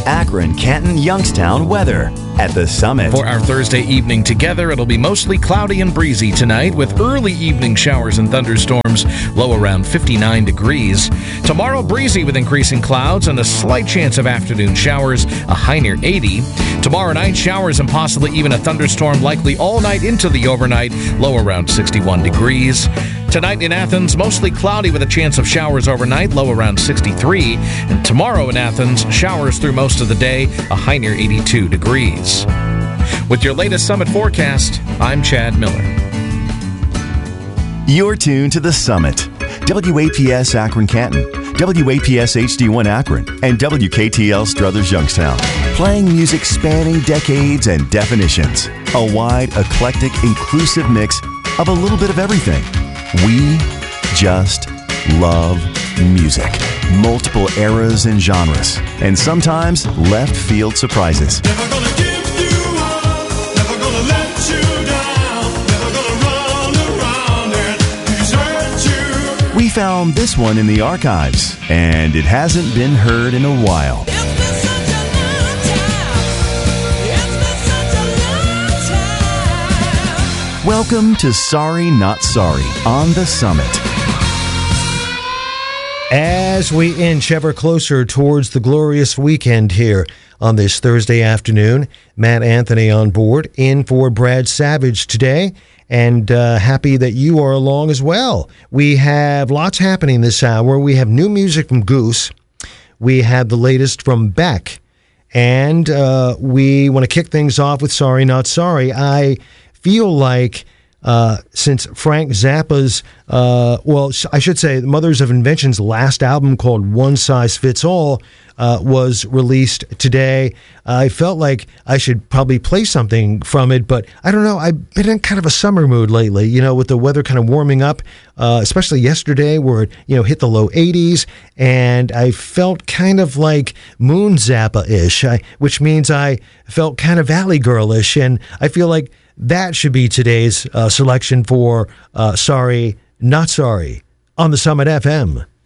Akron, Canton, Youngstown weather at the Summit. For our Thursday evening together, it'll be mostly cloudy and breezy tonight with early evening showers and thunderstorms, low around 59 degrees. Tomorrow, breezy with increasing clouds and a slight chance of afternoon showers, a high near 80. Tomorrow night, showers and possibly even a thunderstorm likely all night into the overnight, low around 61 degrees. Tonight in Athens, mostly cloudy with a chance of showers overnight, low around 63. And tomorrow in Athens, showers through most of the day, a high near 82 degrees. With your latest Summit forecast, I'm Chad Miller. You're tuned to the Summit. WAPS Akron Canton, WAPS HD1 Akron, and WKTL Struthers Youngstown. Playing music spanning decades and definitions. A wide, eclectic, inclusive mix of a little bit of everything. We just love music. Multiple eras and genres. And sometimes left field surprises. Never gonna give you up, never gonna let you down, never gonna run around and desert you. We found this one in the archives, and it hasn't been heard in a while. It's been such a long time. It's been such a long time. Welcome to Sorry Not Sorry on the Summit. As we inch ever closer towards the glorious weekend here on this Thursday afternoon, Matt Anthony on board, in for Brad Savage today, and happy that you are along as well. We have lots happening this hour. We have new music from Goose. We have the latest from Beck. And we want to kick things off with Sorry Not Sorry. I feel like since Frank Zappa's, I should say Mothers of Invention's last album called One Size Fits All was released today, I felt like I should probably play something from it, but I don't know, I've been in kind of a summer mood lately, you know, with the weather kind of warming up, especially yesterday where it, hit the low 80s, and I felt kind of like Moon Zappa-ish, which means I felt kind of Valley Girl-ish, and I feel like that should be today's selection for Sorry Not Sorry on the Summit FM.